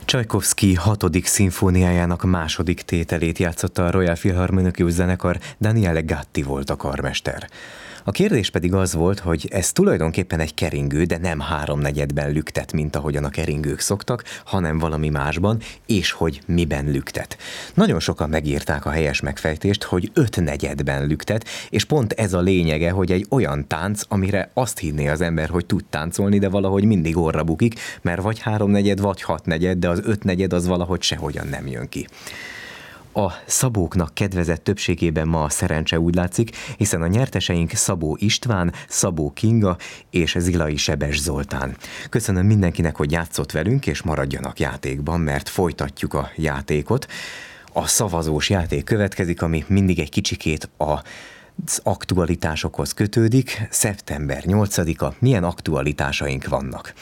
Csajkovszky 6. szimfóniájának második tételét játszotta a Royal Philharmonic zenekar, Daniele Gatti volt a karmester. A kérdés pedig az volt, hogy ez tulajdonképpen egy keringő, de nem háromnegyedben lüktet, mint ahogyan a keringők szoktak, hanem valami másban, és hogy miben lüktet. Nagyon sokan megírták a helyes megfejtést, hogy ötnegyedben lüktet, és pont ez a lényege, hogy egy olyan tánc, amire azt hinné az ember, hogy tud táncolni, de valahogy mindig orra bukik, mert vagy háromnegyed, vagy hatnegyed, de az ötnegyed az valahogy sehogyan nem jön ki. A szabóknak kedvezett többségében ma a szerencse, úgy látszik, hiszen a nyerteseink Szabó István, Szabó Kinga és Zilai Sebes Zoltán. Köszönöm mindenkinek, hogy játszott velünk, és maradjanak játékban, mert folytatjuk a játékot. A szavazós játék következik, ami mindig egy kicsikét az aktualitásokhoz kötődik. Szeptember 8-a, milyen aktualitásaink vannak?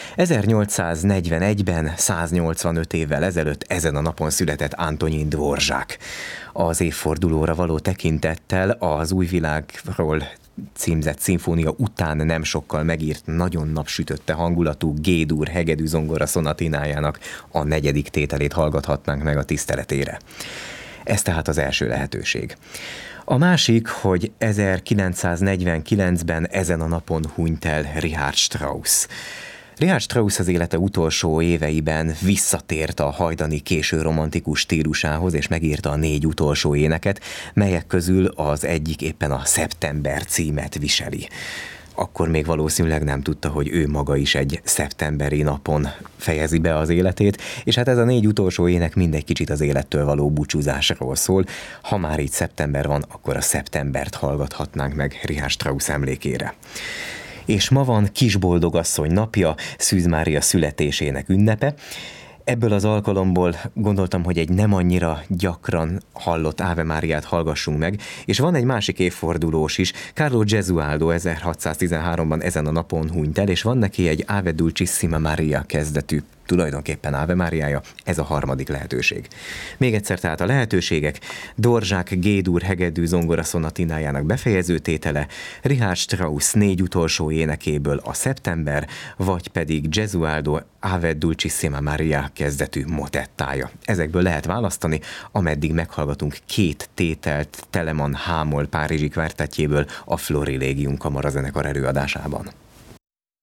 1841-ben, 185 évvel ezelőtt ezen a napon született Antonín Dvorzsák. Az évfordulóra való tekintettel az Új világról címzett szimfónia után nem sokkal megírt, nagyon napsütötte hangulatú G-dur hegedű zongora szonatinájának a 4. tételét hallgathatnánk meg a tiszteletére. Ez tehát az első lehetőség. A másik, hogy 1949-ben ezen a napon hunyt el Richard Strauss. Richard Strauss az élete utolsó éveiben visszatért a hajdani késő romantikus stílusához, és megírta a 4 utolsó éneket, melyek közül az egyik éppen a Szeptember címet viseli. Akkor még valószínűleg nem tudta, hogy ő maga is egy szeptemberi napon fejezi be az életét, és hát ez a 4 utolsó ének mindegy kicsit az élettől való búcsúzásról szól. Ha már így szeptember van, akkor a Szeptembert hallgathatnánk meg Richard Strauss emlékére. És ma van Kisboldogasszony napja, Szűz Mária születésének ünnepe. Ebből az alkalomból gondoltam, hogy egy nem annyira gyakran hallott Ave Máriát hallgassunk meg, és van egy másik évfordulós is, Carlo Gesualdo 1613-ban ezen a napon hunyt el, és van neki egy Ave Dulcissima Maria kezdetű, tulajdonképpen Ave Máriája, ez a harmadik lehetőség. Még egyszer tehát a lehetőségek: Dvorzsák G-dur hegedű zongora szonatinájának befejező tétele, Richard Strauss 4 utolsó énekéből a Szeptember, vagy pedig Gesualdo Ave Dulcissima Maria kezdetű motettája. Ezekből lehet választani, ameddig meghallgatunk 2 tételt Telemann Hámol párizsi kvártettjéből a Florilegium kamarazenekar előadásában.